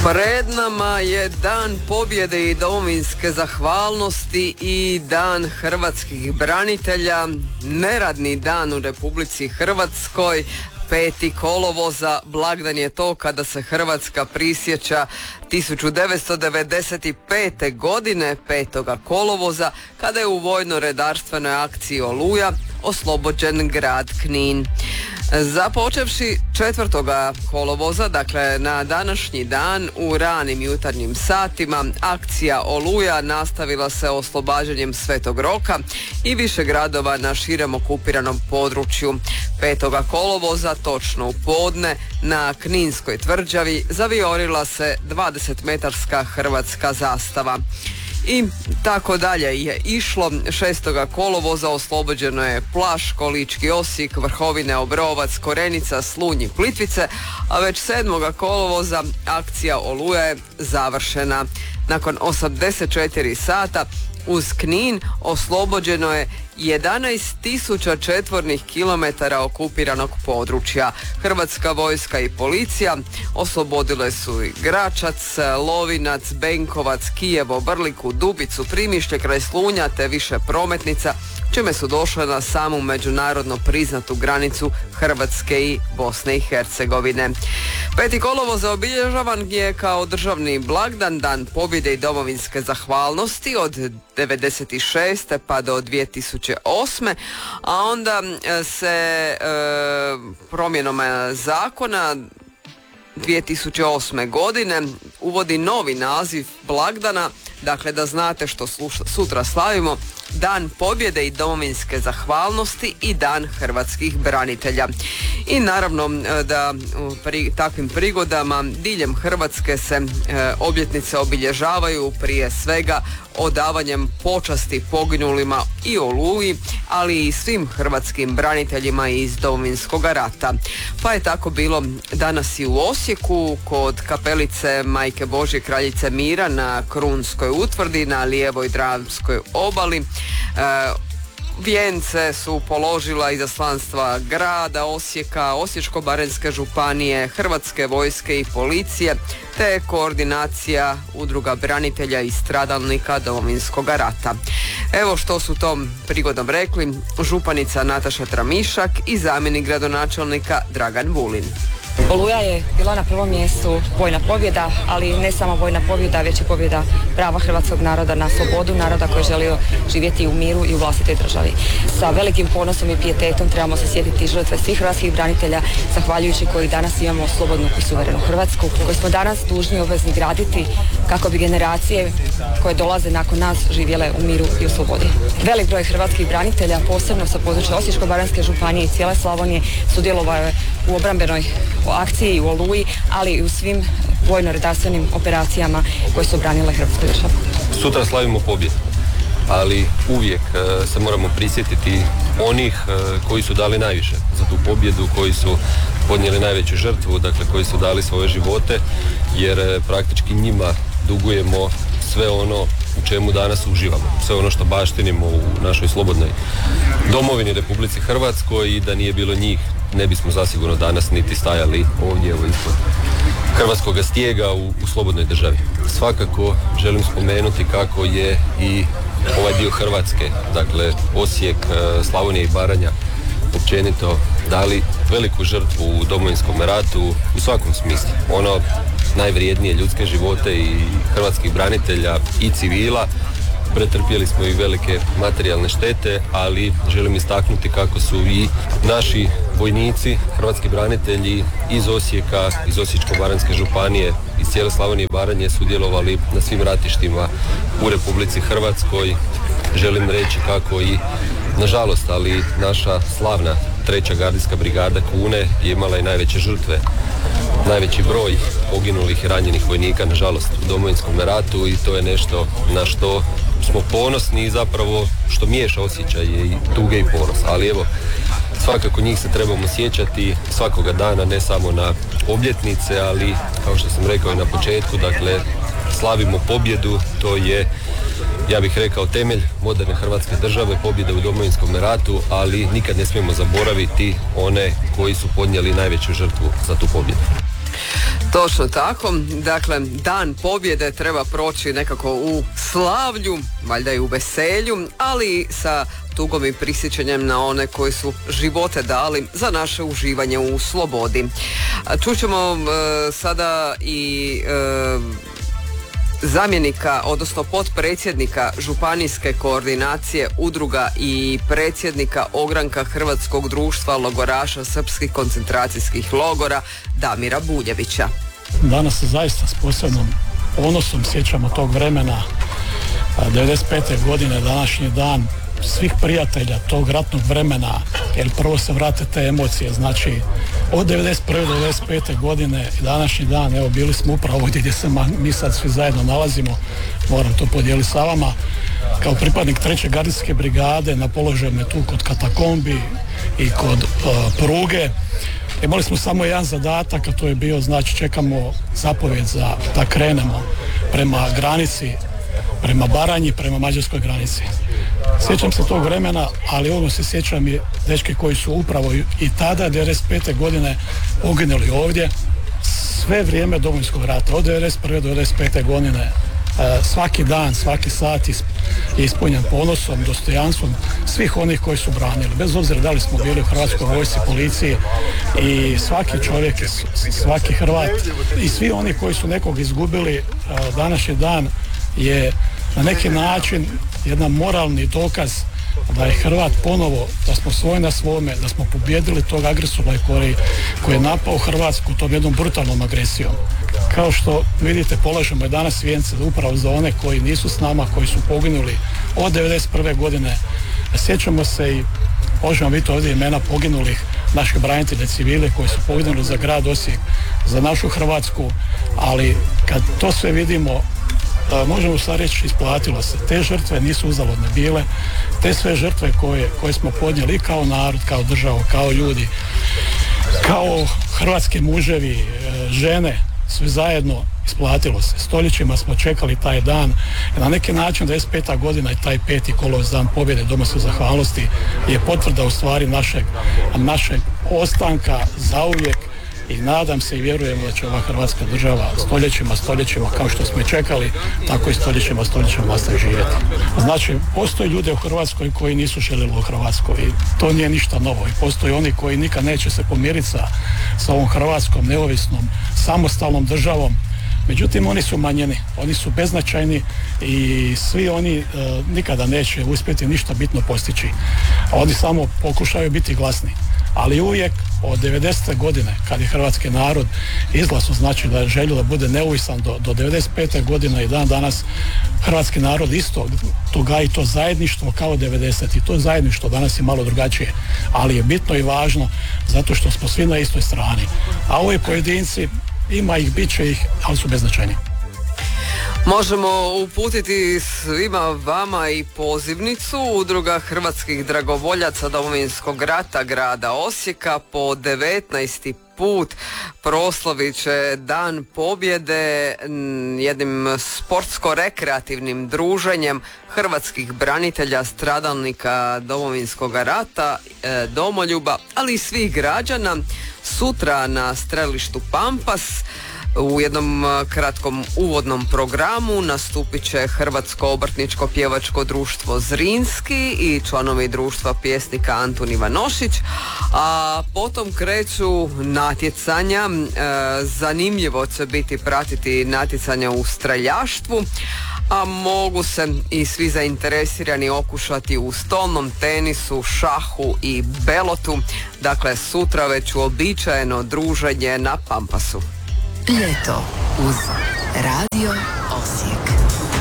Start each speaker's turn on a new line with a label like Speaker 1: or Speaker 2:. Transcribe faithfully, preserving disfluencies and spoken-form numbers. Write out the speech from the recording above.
Speaker 1: Pred nama je Dan pobjede i domovinske zahvalnosti i Dan hrvatskih branitelja, neradni dan u Republici Hrvatskoj. Peti kolovoza, blagdan je to kada se Hrvatska prisjeća tisuću devetsto devedeset pete. godine, petoga kolovoza, kada je u vojno-redarstvenoj akciji Oluja oslobođen grad Knin. Započevši četvrtoga kolovoza, dakle na današnji dan u ranim jutarnjim satima, akcija Oluja nastavila se oslobađanjem Svetog Roka i više gradova na širem okupiranom području. Petoga kolovoza, točno u podne, na Kninskoj tvrđavi zavijorila se dvadesetmetarska hrvatska zastava. I tako dalje je išlo. Šestoga kolovoza oslobođeno je Plaško, Lički Osijek, Vrhovine, Obrovac, Korenica, Slunj i Plitvice, a već sedmoga kolovoza akcija Oluja je završena. Nakon osamdeset četiri sata uz Knin oslobođeno je jedanaest tisuća četvornih kilometara okupiranog područja. Hrvatska vojska i policija oslobodile su i Gračac, Lovinac, Benkovac, Kijevo, Vrliku, Dubicu, Primišlje kraj Slunja te više prometnica, čime su došle na samu međunarodno priznatu granicu Hrvatske i Bosne i Hercegovine. Peti kolovoza obilježavan je kao državni blagdan, Dan pobjede i domovinske zahvalnosti od devedeset šeste pa do dvije tisuće osme. a onda se e, promjenom zakona dvije tisuće osme. godine uvodi novi naziv blagdana, dakle da znate što sutra slavimo: Dan pobjede i domovinske zahvalnosti i Dan hrvatskih branitelja. I naravno da pri takvim prigodama diljem Hrvatske se e, obljetnice obilježavaju prije svega odavanjem počasti poginulima i Oluji, ali i svim hrvatskim braniteljima iz Domovinskog rata. Pa je tako bilo danas i u Osijeku kod kapelice Majke Božje Kraljice Mira na Krunskoj utvrdi na lijevoj Dravskoj obali. E, Vijence su položila izaslanstva grada Osijeka, Osječko-baranjske županije, Hrvatske vojske i policije, te koordinacija udruga branitelja i stradalnika Domovinskog rata. Evo što su tom prigodom rekli županica Nataša Tramišak i zamjenik gradonačelnika Dragan Vulin.
Speaker 2: Oluja je bila na prvom mjestu vojna pobjeda, ali ne samo vojna pobjeda, već i pobjeda prava hrvatskog naroda na slobodu, naroda koji je želio živjeti u miru i u vlastitoj državi. Sa velikim ponosom i pijetetom trebamo se sjetiti žrtve svih hrvatskih branitelja, zahvaljujući koji danas imamo slobodnu i suverenu Hrvatsku, koju smo danas dužni i obvezni graditi kako bi generacije koje dolaze nakon nas živjele u miru i u slobodi. Velik broj hrvatskih branitelja, posebno sa područja Osječko-baranjske županije i cijele Slavonije, sudjelovao je u obrambenoj akciji u Oluji, ali i u svim vojno-redarstvenim operacijama koje su branile Hrvatsku državu.
Speaker 3: Sutra slavimo pobjedu, ali uvijek e, se moramo prisjetiti onih e, koji su dali najviše za tu pobjedu, koji su podnijeli najveću žrtvu, dakle koji su dali svoje živote, jer e, praktički njima dugujemo sve ono u čemu danas uživamo, sve ono što baštinimo u našoj slobodnoj domovini Republici Hrvatskoj, i da nije bilo njih ne bismo zasigurno danas niti stajali ovdje evo ispod hrvatskog stijega u, u slobodnoj državi. Svakako želim spomenuti kako je i ovaj dio Hrvatske, dakle Osijek, Slavonija i Baranja općenito dali veliku žrtvu u Domovinskom ratu u svakom smislu. Ono najvrijednije ljudske živote i hrvatskih branitelja i civila. Pretrpjeli smo i velike materijalne štete, ali želim istaknuti kako su i naši vojnici, hrvatski branitelji iz Osijeka, iz Osječko-baranjske županije, iz cijele Slavonije i Baranje sudjelovali na svim ratištima u Republici Hrvatskoj. Želim reći kako i, nažalost, ali naša slavna treća gardijska brigada Kune je imala i najveće žrtve, najveći broj poginulih i ranjenih vojnika, nažalost, u Domovinskom ratu, i to je nešto na što smo ponosni i zapravo što miješa osjećaj i tuge i ponos. Ali evo, svakako njih se trebamo sjećati svakoga dana, ne samo na obljetnice, ali kao što sam rekao i na početku, dakle, slavimo pobjedu, to je, ja bih rekao, temelj moderne Hrvatske države, pobjeda u Domovinskom ratu, ali nikad ne smijemo zaboraviti one koji su podnijeli najveću žrtvu za tu pobjedu.
Speaker 1: Točno tako, dakle Dan pobjede treba proći nekako u slavlju, valjda i u veselju, ali sa tugom i prisjećanjem na one koji su živote dali za naše uživanje u slobodi. Čućemo e, sada i e, zamjenika, odnosno potpredsjednika županijske koordinacije udruga i predsjednika ogranka Hrvatskog društva logoraša srpskih koncentracijskih logora Damira Buljevića.
Speaker 4: Danas se zaista s posebnom ponosom sjećamo tog vremena, devedeset pete godine, današnji dan, svih prijatelja tog ratnog vremena, jer prvo se vrate te emocije, znači od devedeset prve do devedeset pete godine i današnji dan, evo bili smo upravo ovdje gdje se mi sad svi zajedno nalazimo, moram to podijeliti sa vama, kao pripadnik treće gardijske brigade na položaju me tu kod katakombi i kod uh, pruge. Imali smo samo jedan zadatak, a to je bio, znači čekamo zapovjed za da krenemo prema granici, prema Baranji, prema mađarskoj granici. Sjećam se tog vremena, ali ono se sjećam i dečki koji su upravo i tada, devedeset pete godine, poginuli ovdje, sve vrijeme Domovinskog rata, od devedeset prve do devedeset pete godine, svaki dan, svaki sat je ispunjen ponosom, dostojanstvom svih onih koji su branili, bez obzira da li smo bili u Hrvatskoj vojsci, policiji, i svaki čovjek, svaki Hrvat i svi oni koji su nekog izgubili, današnji dan je na neki način jedan moralni dokaz da je Hrvat ponovo, da smo svoj na svome, da smo pobjedili tog agresora koji, koji je napao Hrvatsku tom jednom brutalnom agresijom. Kao što vidite, polažemo je danas vijence upravo za one koji nisu s nama, koji su poginuli od devedeset prve godine. Sjećamo se i možemo vidjeti ovdje imena poginulih naših branitelja civile koji su poginuli za grad Osijek, za našu Hrvatsku, ali kad to sve vidimo, možemo sad reći, isplatilo se. Te žrtve nisu uzaludne bile, te sve žrtve koje, koje smo podnijeli kao narod, kao državu, kao ljudi, kao hrvatski muževi, žene, sve zajedno isplatilo se. Stoljećima smo čekali taj dan i na neki način devedeset peta godina i taj peti kolovoz, dan pobjede, Domovinske zahvalnosti, je potvrda u stvari našeg, našeg ostanka zauvijek. I nadam se i vjerujemo da će ova Hrvatska država stoljećima, stoljećima, kao što smo i čekali, tako i stoljećima, stoljećima nastaje živjeti. Znači, postoje ljude u Hrvatskoj koji nisu željeli u Hrvatskoj i to nije ništa novo. I postoje oni koji nikad neće se pomiriti sa, sa ovom Hrvatskom neovisnom, samostalnom državom. Međutim, oni su manjeni, oni su beznačajni i svi oni e, nikada neće uspjeti ništa bitno postići. Oni samo pokušaju biti glasni. Ali uvijek od devedesete godine, kad je hrvatski narod izglasno, znači da je želio da bude neovisan do, do devedeset pete godine i dan danas, hrvatski narod isto to gaji to zajedništvo kao devedeset. I to zajedništvo danas je malo drugačije, ali je bitno i važno zato što smo svi na istoj strani. A ovi pojedinci, ima ih, bit će ih, ali su beznačajni.
Speaker 1: Možemo uputiti svima vama i pozivnicu. Udruga hrvatskih dragovoljaca Domovinskog rata grada Osijeka po devetnaesti put proslavit će Dan pobjede jednim sportsko-rekreativnim druženjem hrvatskih branitelja, stradalnika Domovinskog rata, domoljuba, ali i svih građana. Sutra na strelištu Pampas u jednom kratkom uvodnom programu nastupit će Hrvatsko obrtničko pjevačko društvo Zrinski i članovi društva pjesnika Antun Ivanošić, a potom kreću natjecanja. E, zanimljivo će biti pratiti natjecanja u streljaštvu, a mogu se i svi zainteresirani okušati u stolnom tenisu, šahu i belotu. Dakle, sutra već uobičajeno druženje na Pampasu.
Speaker 5: Ljeto uz Radio Osijek.